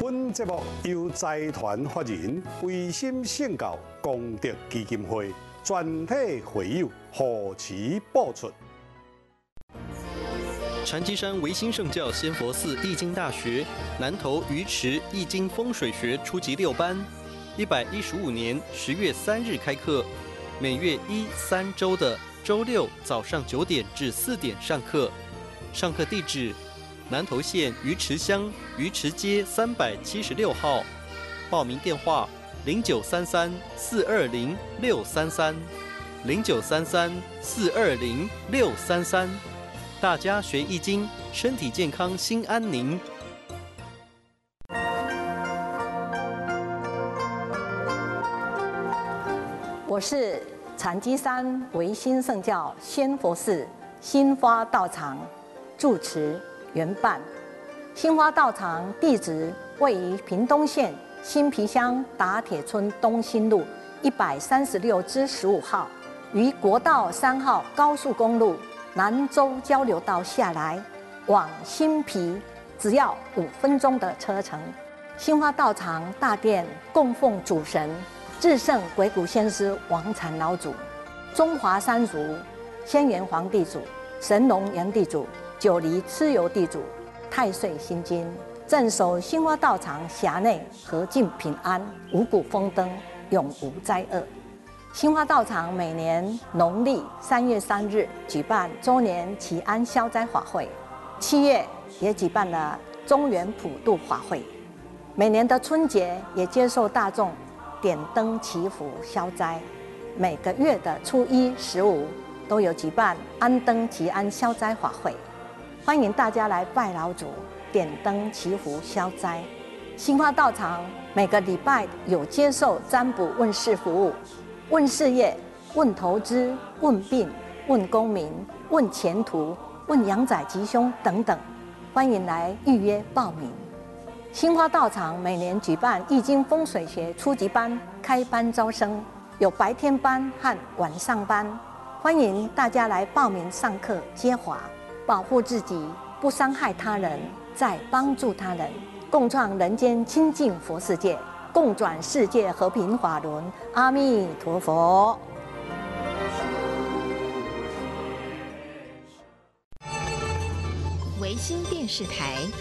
本节目由财团法人维新圣教功德基金会全体会友护持播出。 禅机山维新圣教仙佛寺易经大学南投鱼池易经风水学初级6班，115年10月3日开课，每月1、3周的周六早上9点至4点上课。上课地址：南投县鱼池乡鱼池街376号。报名电话：0933-420-633，0933-420-633。大家学易经，身体健康，心安宁。 我是禅机山维新圣教仙佛寺新花道场住持圆伴。新花道场地址位于屏东县新皮乡打铁村东兴路136-15号，于国道3号高速公路南州交流道下来，往新皮只要5分钟的车程。新花道场大殿供奉主神至圣鬼谷先师王禅老祖、中华三族仙元皇地主、神农炎地主、九黎蚩尤地主、太岁心经，镇守新花道场辖内和尽平安，五谷丰登，永无灾厄。新花道场每年农历3月3日举办周年祈安消灾法会，7月也举办了中元普渡法会，每年的春节也接受大众点灯祈福消灾，每个月的初1、15都有举办安灯祈安消灾法会，欢迎大家来拜老祖、点灯祈福消灾。新花道场每个礼拜有接受占卜问事服务，问事业、问投资、问病、问功名、问前途、问阳仔吉凶等等，欢迎来预约报名。新花道场每年举办易经风水学初级班开班招生，有白天班和晚上班，欢迎大家来报名上课接华，保护自己，不伤害他人，再帮助他人，共创人间清净佛世界，共转世界和平法轮。阿弥陀佛。 维新电视台